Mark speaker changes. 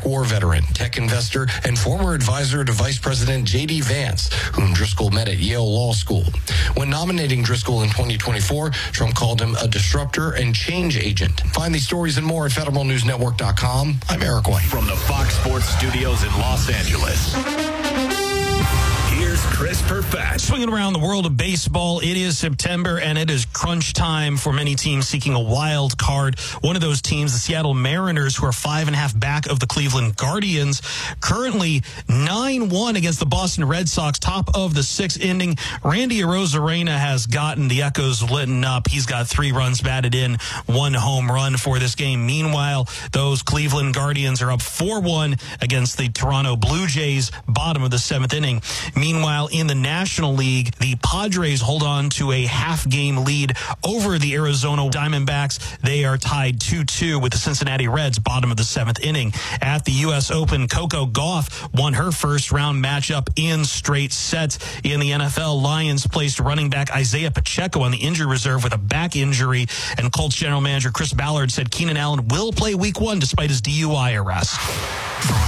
Speaker 1: War veteran, tech investor, and former advisor to Vice President J.D. Vance, whom Driscoll met at Yale Law School. When nominating Driscoll in 2024, Trump called him a disruptor and change agent. Find these stories and more at federalnewsnetwork.com. I'm Eric White.
Speaker 2: From the Fox Sports Studios in Los Angeles, here's Chris Perfett.
Speaker 3: Swinging around the world of baseball, it is September, and it is crunch time for many teams seeking a wild card. One of those teams, the Seattle Mariners, who are 5.5 back of the Cleveland Guardians, currently 9-1 against the Boston Red Sox, top of the sixth inning. Randy Arozarena has gotten the echoes lit up. He's got 3 runs batted in, 1 home run for this game. Meanwhile, those Cleveland Guardians are up 4-1 against the Toronto Blue Jays, bottom of the 7th inning. Meanwhile, in the National League, the Padres hold on to a half-game lead over the Arizona Diamondbacks. They are tied 2-2 with the Cincinnati Reds, bottom of the 7th inning. At the U.S. Open, Coco Gauff won her first-round matchup in straight sets. In the NFL, Lions placed running back Isaiah Pacheco on the injury reserve with a back injury, and Colts general manager Chris Ballard said Keenan Allen will play Week 1 despite his DUI arrest.